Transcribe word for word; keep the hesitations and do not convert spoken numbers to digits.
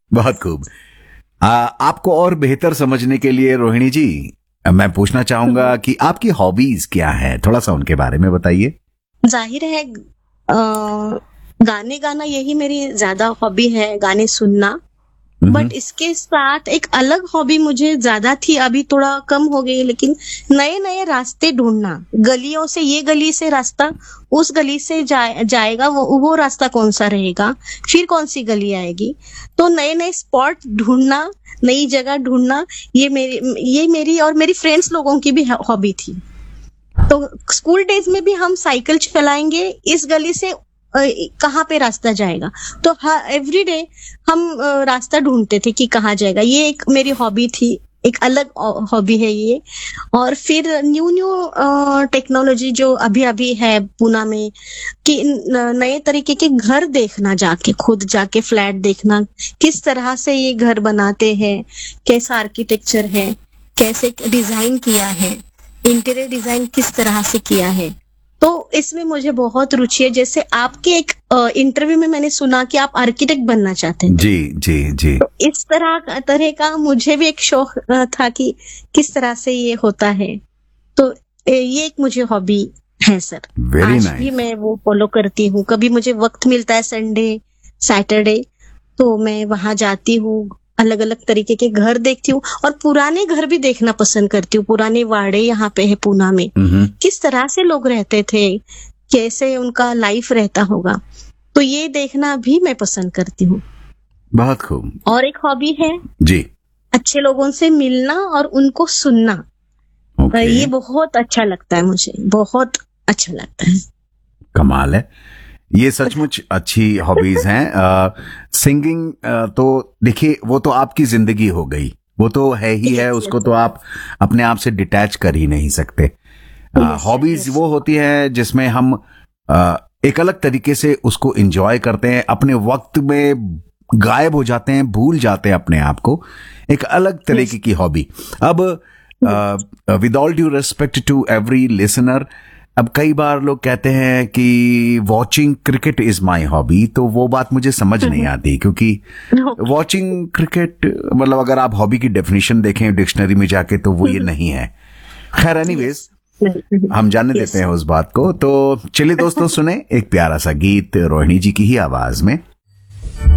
बहुत खूब। आ, आपको और बेहतर समझने के लिए रोहिणी जी मैं पूछना चाहूंगा कि आपकी हॉबीज क्या है, थोड़ा सा उनके बारे में बताइए। जाहिर है आ, गाने गाना यही मेरी ज्यादा हॉबी है, गाने सुनना। बट इसके साथ एक अलग हॉबी मुझे ज्यादा थी, अभी थोड़ा कम हो गई, लेकिन नए नए रास्ते ढूंढना। गलियों से, ये गली से रास्ता उस गली से जा, जाएगा, वो वो रास्ता कौन सा रहेगा, फिर कौन सी गली आएगी। तो नए नए स्पॉट ढूंढना, नई जगह ढूंढना, ये मेरी ये मेरी और मेरी फ्रेंड्स लोगों की भी हॉबी थी। तो स्कूल डेज में भी हम साइकिल चलाएंगे, इस गली से कहाँ पे रास्ता जाएगा, तो एवरी डे हम रास्ता ढूंढते थे कि कहाँ जाएगा। ये एक मेरी हॉबी थी, एक अलग हॉबी है ये। और फिर न्यू न्यू टेक्नोलॉजी जो अभी अभी है पुणे में, कि नए तरीके के घर देखना, जाके खुद जाके फ्लैट देखना, किस तरह से ये घर बनाते हैं, कैसा आर्किटेक्चर है, कैसे डिजाइन किया है, इंटीरियर डिजाइन किस तरह से किया है। तो इसमें मुझे बहुत रुचि है। जैसे आपके एक इंटरव्यू में मैंने सुना कि आप आर्किटेक्ट बनना चाहते हैं। जी जी जी। तो इस तरह तरह का मुझे भी एक शौक था कि किस तरह से ये होता है। तो ये एक मुझे हॉबी है सर। Very आज nice. भी मैं वो फॉलो करती हूँ। कभी मुझे वक्त मिलता है संडे सैटरडे, तो मैं वहां जाती हूँ, अलग अलग तरीके के घर देखती हूँ, और पुराने घर भी देखना पसंद करती हूँ। पुराने वाड़े यहाँ पे है पुणे में, किस तरह से लोग रहते थे, कैसे उनका लाइफ रहता होगा, तो ये देखना भी मैं पसंद करती हूँ। बहुत खूब। और एक हॉबी है जी, अच्छे लोगों से मिलना और उनको सुनना। okay. ये बहुत अच्छा लगता है, मुझे बहुत अच्छा लगता है। कमाल है, ये सचमुच अच्छी हॉबीज हैं। सिंगिंग तो देखिए वो तो आपकी जिंदगी हो गई, वो तो है ही है, उसको तो आप अपने आप से डिटैच कर ही नहीं सकते। हॉबीज वो होती है जिसमें हम आ, एक अलग तरीके से उसको एंजॉय करते हैं, अपने वक्त में गायब हो जाते हैं, भूल जाते हैं अपने आप को। एक अलग तरीके की हॉबी। अब with all due respect to every listener, अब कई बार लोग कहते हैं कि watching cricket is my hobby, तो वो बात मुझे समझ नहीं आती, क्योंकि वॉचिंग क्रिकेट मतलब अगर आप हॉबी की डेफिनेशन देखें डिक्शनरी में जाके तो वो ये नहीं है। खैर एनीवेज, हम जानने देते हैं उस बात को। तो चलिए दोस्तों, सुने एक प्यारा सा गीत रोहिणी जी की ही आवाज में।